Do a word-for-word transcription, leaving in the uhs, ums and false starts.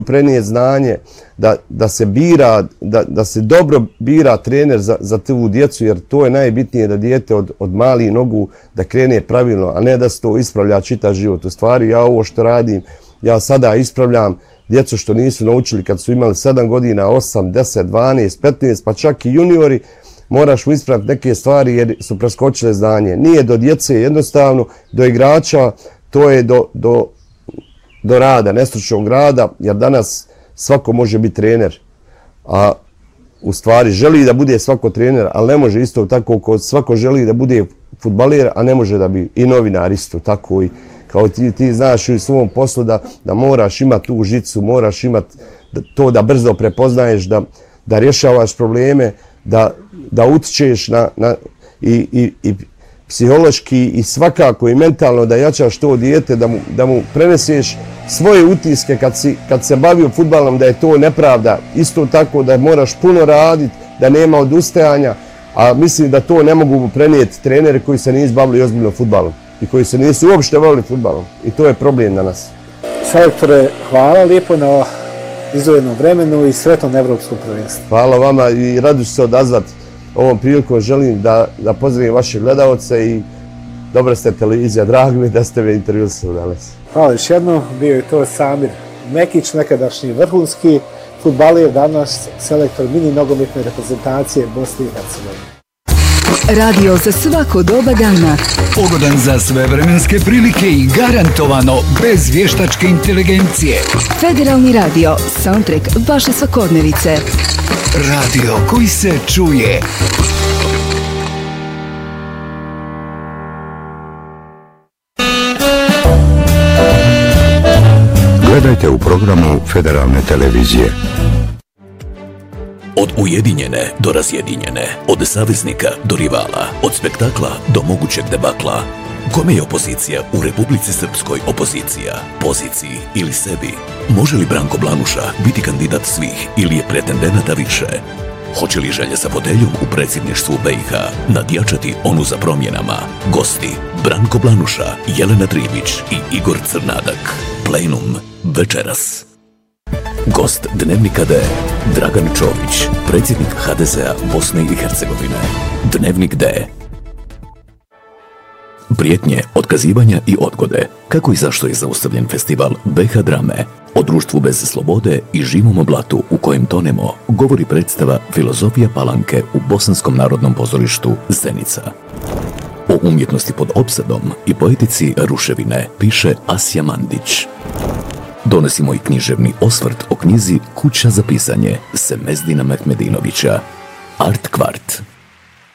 prenije znanje, da, da se bira, da, da se dobro bira trener za, za tu djecu, jer to je najbitnije da dijete od, od malih nogu da krene pravilno, a ne da se to ispravlja čitav život. U stvari ja ovo što radim, ja sada ispravljam djecu što nisu naučili kad su imali sedam godina, osam, deset, dvanaest, petnaest, pa čak i juniori, moraš mu ispraviti neke stvari jer su preskočile znanje. Nije do djece jednostavno, do igrača, to je do, do, do rada, nestručnog rada, jer danas svako može biti trener, a u stvari želi da bude svako trener, ali ne može isto tako kao svako želi da bude fudbaler, a ne može da bi i novinar isto tako i kao ti, ti znaš u svom poslu da, da moraš imati tu žicu, moraš imati to da brzo prepoznaješ, da, da rješavaš probleme, da, da utičeš na, na, i, i, i psihološki i svakako i mentalno da jačaš to dijete, da mu, da mu preneseš svoje utiske kad, si, kad se bavio fudbalom, da je to nepravda. Isto tako da moraš puno raditi, da nema odustajanja, a mislim da to ne mogu prenijeti treneri koji se nisu bavili ozbiljno fudbalom i koji se nisu uopšte bavili fudbalom. I to je problem danas. Selektore, hvala lijepo na izdvojenom vremenu i sretnom evropskom prvenstvu. Hvala vama i rado ću se odazvati ovom prilikom. Želim da, da pozdravim vaše gledalce i dobra ste televizija, drago mi da ste me intervjuisali danas. Hvala još jednom, bio je to Samir Mekić, nekadašnji vrhunski fudbaler, danas selektor mini nogometne reprezentacije Bosne i Hercegovine. Radio za svako doba dana. Pogodan za sve vremenske prilike i garantovano bez vještačke inteligencije. Federalni radio, soundtrack vaše svakodnevice. Radio koji se čuje. Gledajte u programu Federalne televizije. Od ujedinjene do razjedinjene, od saveznika do rivala, od spektakla do mogućeg debakla. Kome je opozicija u Republici Srpskoj opozicija, poziciji ili sebi? Može li Branko Blanuša biti kandidat svih ili je pretendenata više? Hoće li želje sa foteljom u predsjedništvu B i H nadjačati onu za promjenama? Gosti Branko Blanuša, Jelena Trivić i Igor Crnadak. Plenum večeras. Gost Dnevnika D, Dragan Čović, predsjednik H D Z-a Bosne i Hercegovine. Dnevnik D. Prijetnje, otkazivanja i odgode. Kako i zašto je zaustavljen festival B H drame? O društvu bez slobode i živom blatu u kojem tonemo govori predstava Filozofija Palanke u Bosanskom narodnom pozorištu Zenica. O umjetnosti pod opsadom i poetici ruševine piše Asja Mandić. Donosimo i književni osvrt o knjizi Kuća za pisanje Semezdina Mehmedinovića. Art Kvart.